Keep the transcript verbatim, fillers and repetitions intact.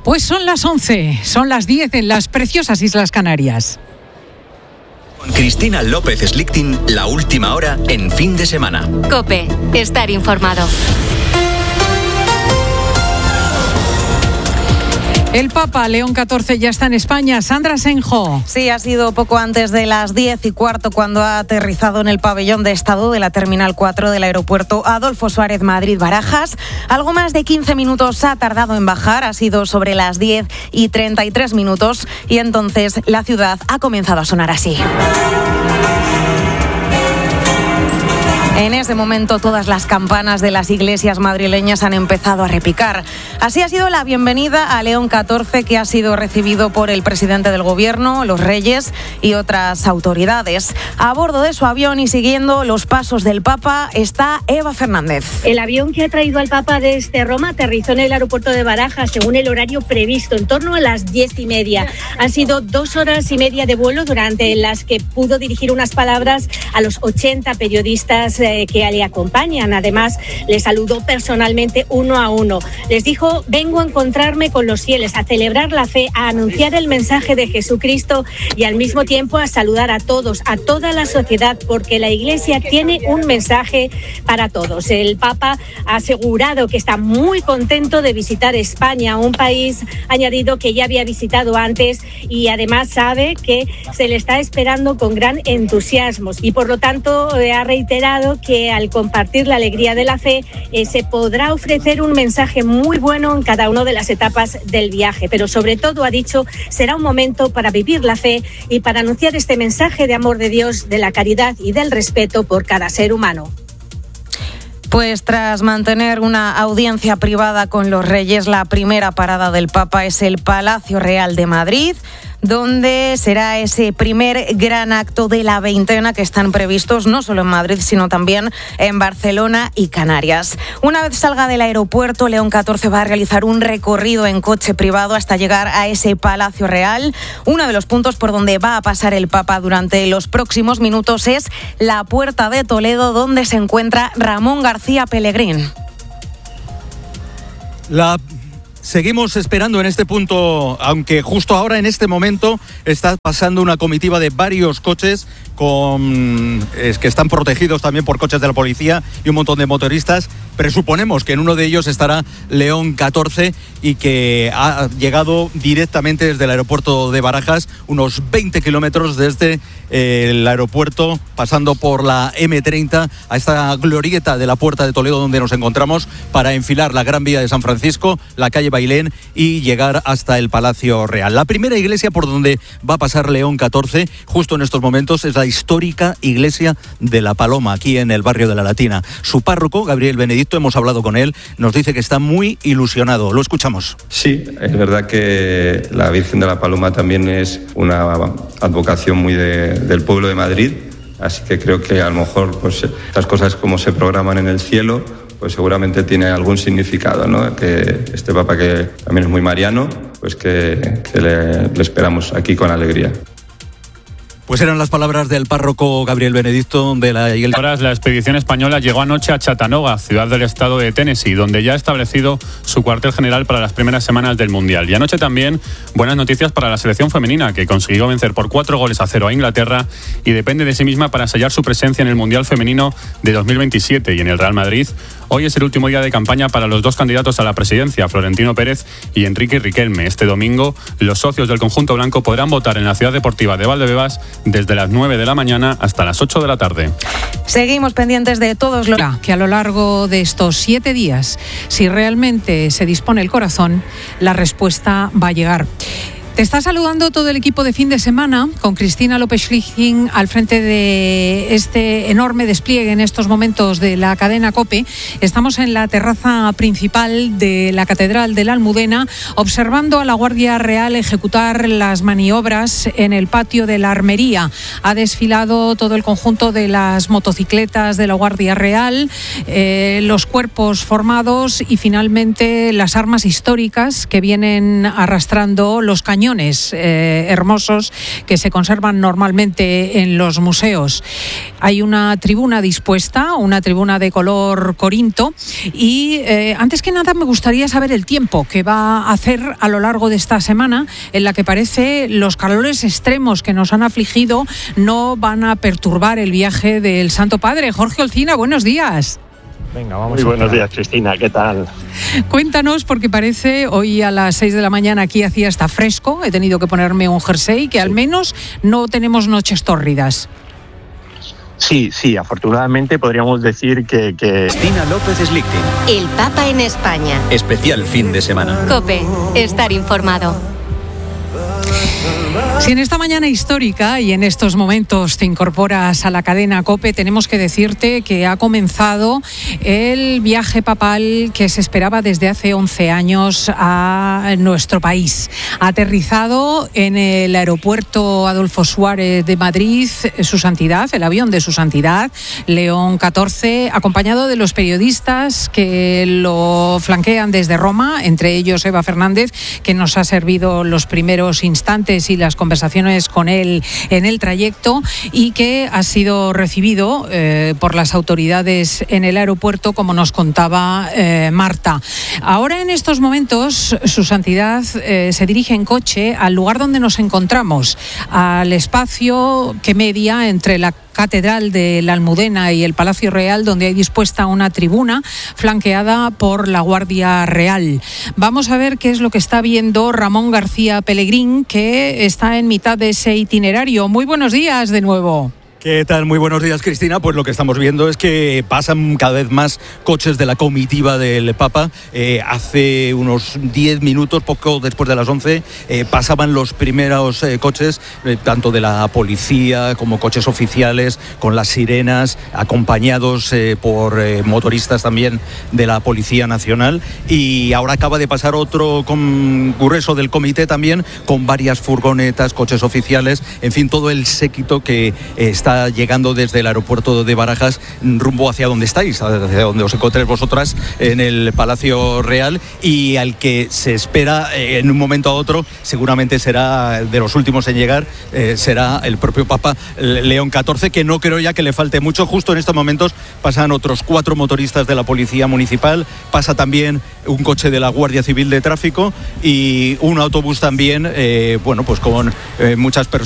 Pues son las once, son las diez en las preciosas Islas Canarias. Con Cristina López Slichting, la última hora en fin de semana. COPE, estar informado. El Papa León catorce ya está en España. Sandra Senjo. Sí, ha sido poco antes de las diez y cuarto cuando ha aterrizado en el pabellón de estado de la Terminal cuatro del aeropuerto Adolfo Suárez Madrid-Barajas. Algo más de quince minutos ha tardado en bajar, ha sido sobre las diez y treinta y tres minutos y entonces la ciudad ha comenzado a sonar así. En ese momento todas las campanas de las iglesias madrileñas han empezado a repicar. Así ha sido la bienvenida a León catorce, que ha sido recibido por el presidente del gobierno, los reyes y otras autoridades. A bordo de su avión y siguiendo los pasos del Papa está Eva Fernández. El avión que ha traído al Papa desde Roma aterrizó en el aeropuerto de Barajas según el horario previsto, en torno a las diez y media. Han sido dos horas y media de vuelo durante las que pudo dirigir unas palabras a los ochenta periodistas que le acompañan. Además, les saludó personalmente uno a uno. Les dijo: vengo a encontrarme con los fieles, a celebrar la fe, a anunciar el mensaje de Jesucristo y al mismo tiempo a saludar a todos, a toda la sociedad, porque la Iglesia tiene un mensaje para todos. El Papa ha asegurado que está muy contento de visitar España, un país, añadido, que ya había visitado antes, y además sabe que se le está esperando con gran entusiasmo y por lo tanto eh, ha reiterado que al compartir la alegría de la fe eh, se podrá ofrecer un mensaje muy bueno en cada una de las etapas del viaje, pero sobre todo, ha dicho, será un momento para vivir la fe y para anunciar este mensaje de amor de Dios, de la caridad y del respeto por cada ser humano. Pues tras mantener una audiencia privada con los reyes, la primera parada del Papa es el Palacio Real de Madrid, donde será ese primer gran acto de la veintena que están previstos no solo en Madrid, sino también en Barcelona y Canarias. Una vez salga del aeropuerto, León catorce va a realizar un recorrido en coche privado hasta llegar a ese Palacio Real. Uno de los puntos por donde va a pasar el Papa durante los próximos minutos es la Puerta de Toledo, donde se encuentra Ramón García Pellegrín. La... Seguimos esperando en este punto, aunque justo ahora, en este momento, está pasando una comitiva de varios coches con es que están protegidos también por coches de la policía y un montón de motoristas. Presuponemos que en uno de ellos estará León catorce y que ha llegado directamente desde el aeropuerto de Barajas, unos veinte kilómetros desde eh, el aeropuerto, pasando por la eme treinta a esta glorieta de la Puerta de Toledo donde nos encontramos, para enfilar la Gran Vía de San Francisco, la calle Bailén y llegar hasta el Palacio Real. La primera iglesia por donde va a pasar León catorce justo en estos momentos es la histórica iglesia de La Paloma, aquí en el barrio de La Latina. Su párroco, Gabriel Benedicto, hemos hablado con él, nos dice que está muy ilusionado. Lo escuchamos. Sí, es verdad que la Virgen de La Paloma también es una advocación muy de, del pueblo de Madrid, así que creo que a lo mejor pues estas cosas como se programan en el cielo, pues seguramente tiene algún significado, ¿no? Que este Papa, que también es muy mariano, pues que, que le, le esperamos aquí con alegría. Pues eran las palabras del párroco Gabriel Benedicto de la iglesia. Ahora la expedición española llegó anoche a Chattanooga, ciudad del estado de Tennessee, donde ya ha establecido su cuartel general para las primeras semanas del Mundial. Y anoche también buenas noticias para la selección femenina, que consiguió vencer por cuatro goles a cero a Inglaterra y depende de sí misma para sellar su presencia en el Mundial Femenino de dos mil veintisiete. Y en el Real Madrid, hoy es el último día de campaña para los dos candidatos a la presidencia, Florentino Pérez y Enrique Riquelme. Este domingo, los socios del conjunto blanco podrán votar en la ciudad deportiva de Valdebebas desde las nueve de la mañana hasta las ocho de la tarde. Seguimos pendientes de todos los... Que a lo largo de estos siete días, si realmente se dispone el corazón, la respuesta va a llegar. Te está saludando todo el equipo de fin de semana, con Cristina López Slichting al frente de este enorme despliegue en estos momentos de la cadena COPE. Estamos en la terraza principal de la Catedral de la Almudena, observando a la Guardia Real ejecutar las maniobras en el patio de la Armería. Ha desfilado todo el conjunto de las motocicletas de la Guardia Real, eh, los cuerpos formados y finalmente las armas históricas que vienen arrastrando los cañones cañones eh, hermosos que se conservan normalmente en los museos. Hay una tribuna dispuesta, una tribuna de color corinto y eh, antes que nada me gustaría saber el tiempo que va a hacer a lo largo de esta semana, en la que parece los calores extremos que nos han afligido no van a perturbar el viaje del Santo Padre. Jorge Olcina, buenos días. Venga, vamos. Muy buenos días, Cristina, ¿qué tal? Cuéntanos, porque parece hoy a las seis de la mañana aquí hacía hasta fresco, he tenido que ponerme un jersey, que al menos no tenemos noches tórridas. Sí, sí, afortunadamente podríamos decir que... que... Cristina López Slichting. El Papa en España. Especial fin de semana. COPE, estar informado. Si en esta mañana histórica y en estos momentos te incorporas a la cadena COPE, tenemos que decirte que ha comenzado el viaje papal que se esperaba desde hace once años a nuestro país. Ha aterrizado en el aeropuerto Adolfo Suárez de Madrid Su Santidad, el avión de Su Santidad, León catorce, acompañado de los periodistas que lo flanquean desde Roma, entre ellos Eva Fernández, que nos ha servido los primeros instantes y las conversaciones con él en el trayecto, y que ha sido recibido eh, por las autoridades en el aeropuerto, como nos contaba eh, Marta. Ahora, en estos momentos, Su Santidad eh, se dirige en coche al lugar donde nos encontramos, al espacio que media entre la Catedral de la Almudena y el Palacio Real, donde hay dispuesta una tribuna flanqueada por la Guardia Real. Vamos a ver qué es lo que está viendo Ramón García Pellegrín, que está en mitad de ese itinerario. Muy buenos días de nuevo. ¿Qué tal? Muy buenos días, Cristina. Pues lo que estamos viendo es que pasan cada vez más coches de la comitiva del Papa. Eh, hace unos diez minutos, poco después de las once, eh, pasaban los primeros eh, coches, eh, tanto de la policía como coches oficiales, con las sirenas, acompañados eh, por eh, motoristas también de la Policía Nacional. Y ahora acaba de pasar otro congreso del comité también, con varias furgonetas, coches oficiales, en fin, todo el séquito que eh, está llegando desde el aeropuerto de Barajas rumbo hacia donde estáis, hacia donde os encontréis vosotras, en el Palacio Real, y al que se espera eh, en un momento a otro, seguramente será de los últimos en llegar, eh, será el propio Papa León catorce, que no creo ya que le falte mucho. Justo en estos momentos pasan otros cuatro motoristas de la Policía Municipal, pasa también un coche de la Guardia Civil de Tráfico y un autobús también, eh, bueno, pues con eh, muchas personas